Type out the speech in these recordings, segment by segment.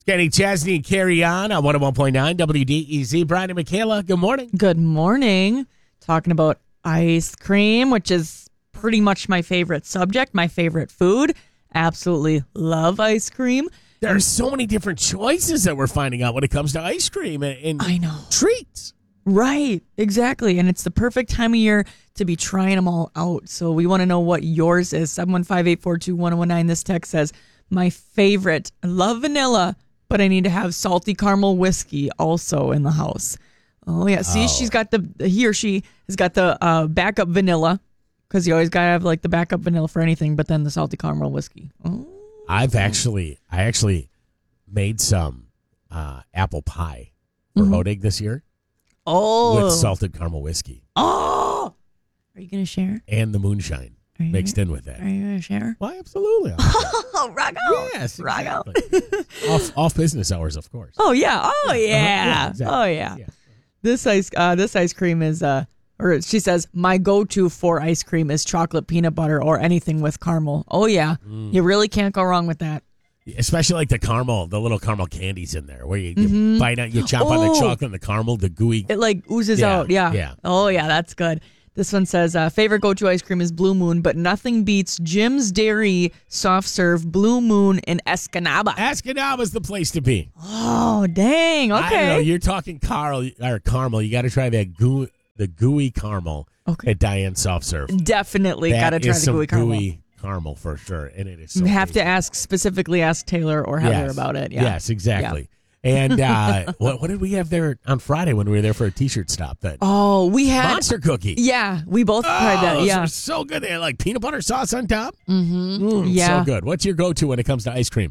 Kenny Chesney, Carry On 101.9 WDEZ. Brian and Michaela, good morning. Good morning. Talking about ice cream, which is pretty much my favorite subject, my favorite food. Absolutely love ice cream. There are so many different choices that we're finding out when it comes to ice cream and I know. treats. Right, exactly. And it's the perfect time of year to be trying them all out. So we want to know what yours is. 715-842-1019. This text says, my favorite, I love vanilla, but I need to have salty caramel whiskey also in the house. Oh, yeah. See, she's got he or she has got the backup vanilla, because you always got to have like the backup vanilla for anything, but then the salty caramel whiskey. Oh. I actually made some apple pie for Hodag this year. Oh. With salted caramel whiskey. Oh. Are you going to share? And the moonshine mixed in with that. Are you going to share? Why, absolutely. Oh, rock out. Yes, rock out. Exactly. off business hours, of course. Oh, yeah. Oh, yeah. Yeah, exactly. Oh, yeah. This ice cream is, or she says, my go-to for ice cream is chocolate peanut butter or anything with caramel. Oh, yeah. You really can't go wrong with that. Especially like the little caramel candies in there, where you bite out, you chomp on the chocolate and the caramel, the gooey. It like oozes out. Yeah. Oh, yeah, that's good. This one says, favorite go-to ice cream is Blue Moon, but nothing beats Jim's Dairy Soft Serve Blue Moon in Escanaba. Escanaba's the place to be. Oh, dang. Okay. I don't know. You're talking caramel. You got to try the gooey caramel at Diane's Soft Serve. Definitely got to try the gooey caramel. Gooey caramel for sure, and it is so You have tasty. to specifically ask Taylor or Heather about it. Yeah. Yes, exactly. Yeah. And what did we have there on Friday when we were there for a T-shirt stop? We had Monster cookie. Yeah, we both tried that. Those Yeah, are so good. They had like peanut butter sauce on top. yeah, so good. What's your go-to when it comes to ice cream?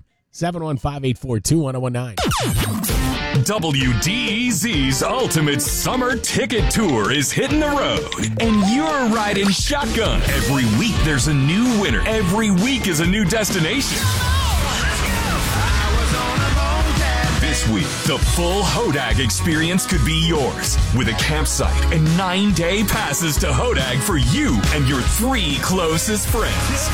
715-842-1019. WDEZ's Ultimate Summer Ticket Tour is hitting the road, and you're riding shotgun. Every week there's a new winner. Every week is a new destination. This week, the full Hodag experience could be yours, with a campsite and 9-day passes to Hodag for you and your 3 closest friends.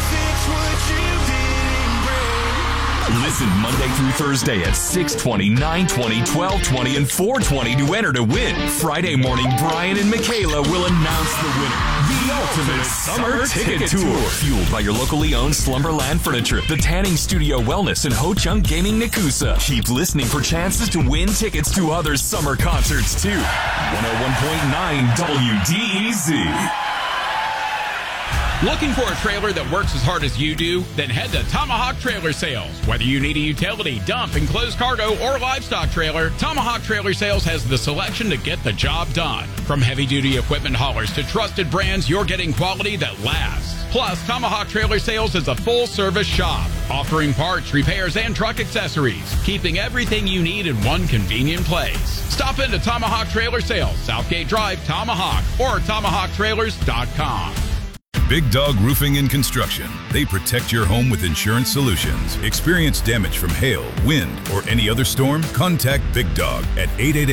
Listen Monday through Thursday at 6:20, 9:20, 12:20, and 4:20 to enter to win. Friday morning, Brian and Michaela will announce the winner. The Ultimate Summer Ticket Tour. Fueled by your locally owned Slumberland Furniture, the Tanning Studio Wellness, and Ho Chunk Gaming Nakusa. Keep listening for chances to win tickets to other summer concerts, too. 101.9 WDEZ. Looking for a trailer that works as hard as you do? Then head to Tomahawk Trailer Sales. Whether you need a utility, dump, enclosed cargo, or livestock trailer, Tomahawk Trailer Sales has the selection to get the job done. From heavy-duty equipment haulers to trusted brands, you're getting quality that lasts. Plus, Tomahawk Trailer Sales is a full-service shop, offering parts, repairs, and truck accessories, keeping everything you need in one convenient place. Stop into Tomahawk Trailer Sales, Southgate Drive, Tomahawk, or TomahawkTrailers.com. Big Dog Roofing and Construction. They protect your home with insurance solutions. Experience damage from hail, wind, or any other storm? Contact Big Dog at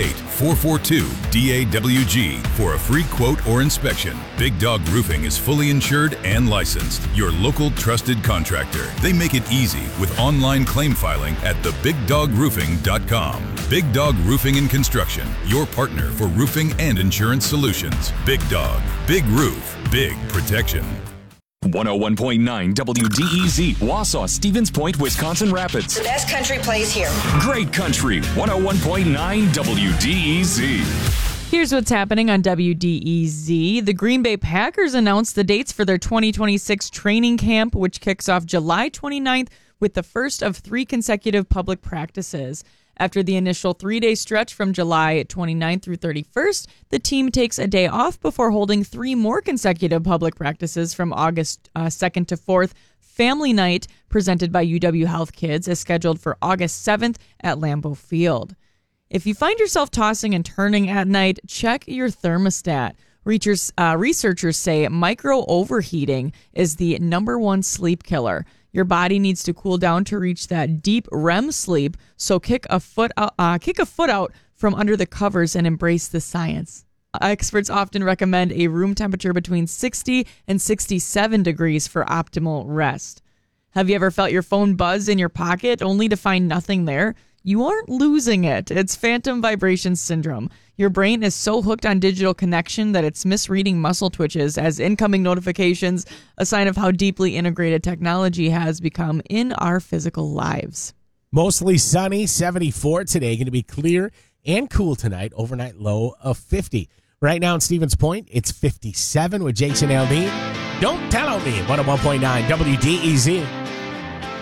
888-442-DAWG for a free quote or inspection. Big Dog Roofing is fully insured and licensed. Your local trusted contractor. They make it easy with online claim filing at thebigdogroofing.com. Big Dog Roofing and Construction. Your partner for roofing and insurance solutions. Big Dog. Big roof. Big protection. 101.9 WDEZ, Wausau, Stevens Point, Wisconsin Rapids. The best country plays here. Great country, 101.9 WDEZ. Here's what's happening on WDEZ. The Green Bay Packers announced the dates for their 2026 training camp, which kicks off July 29th with the first of 3 consecutive public practices. After the initial 3-day stretch from July 29th through 31st, the team takes a day off before holding 3 more consecutive public practices from August 2nd to 4th. Family Night, presented by UW Health Kids, is scheduled for August 7th at Lambeau Field. If you find yourself tossing and turning at night, check your thermostat. Researchers say micro-overheating is the #1 sleep killer. Your body needs to cool down to reach that deep REM sleep, so kick a foot out from under the covers and embrace the science. Experts often recommend a room temperature between 60 and 67 degrees for optimal rest. Have you ever felt your phone buzz in your pocket only to find nothing there? you aren't losing it. It's phantom vibration syndrome. Your brain is so hooked on digital connection that it's misreading muscle twitches as incoming notifications, a sign of how deeply integrated technology has become in our physical lives. Mostly sunny, 74 today. Going to be clear and cool tonight. Overnight low of 50. Right now in Stevens Point, it's 57 with Jason Aldean. Don't tell on me. 101.9 WDEZ.